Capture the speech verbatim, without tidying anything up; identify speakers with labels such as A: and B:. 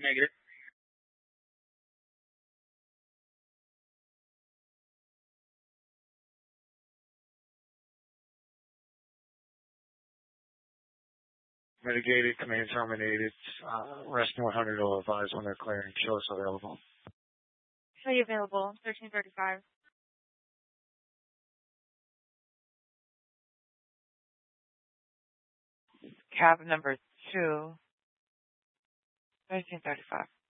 A: Negative. Mitigated, command terminated, uh, rest one hundred will advise when they're clearing. Show us available.
B: Show you available, thirteen thirty-five.
C: Cab number two, thirteen thirty-five.